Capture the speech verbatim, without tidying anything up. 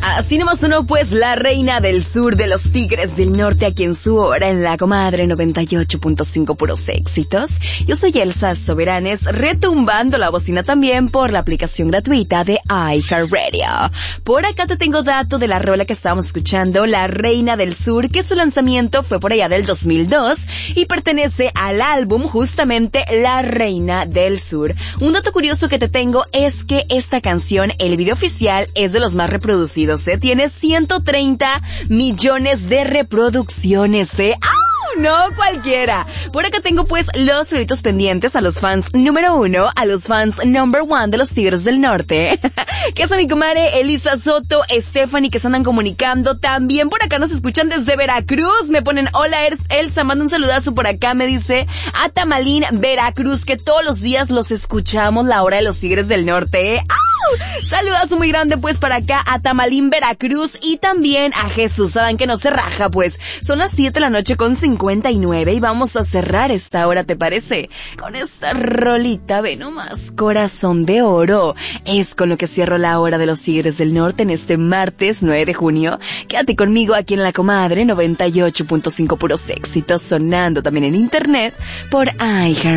Así nomás sonó pues la reina del sur de los Tigres del Norte aquí en su hora en La Comadre noventa y ocho punto cinco puros éxitos. Yo soy Elsa Soberanes, retumbando la bocina también por la aplicación gratuita de iHeartRadio. Por acá te tengo dato de la rola que estábamos escuchando, La Reina del Sur, que su lanzamiento fue por allá del dos mil dos y pertenece al álbum justamente La Reina del Sur. Un dato curioso que te tengo es que esta canción, el video oficial, es de los más reproducidos. ¿eh? Tiene ciento treinta millones de reproducciones, ¿eh? ¡Ah! No cualquiera. Por acá tengo pues los saluditos pendientes a los fans número uno, a los fans number one de los Tigres del Norte, que es a mi comadre Elisa Soto, Stephanie, que se andan comunicando. También por acá nos escuchan desde Veracruz, me ponen hola Elsa, manda un saludazo por acá, me dice a Tamalín, Veracruz, que todos los días los escuchamos la hora de los Tigres del Norte, ¿eh? ¡Au! Saludazo muy grande pues para acá a Tamalín, Veracruz, y también a Jesús Adán, que no se raja pues. Son las siete de la noche con cincuenta y nueve y vamos a cerrar esta hora, ¿te parece? Con esta rolita, ve nomás, Corazón de Oro. Es con lo que cierro la hora de los Tigres del Norte en este martes nueve de junio. Quédate conmigo aquí en La Comadre noventa y ocho punto cinco puros éxitos, sonando también en internet por iHeart.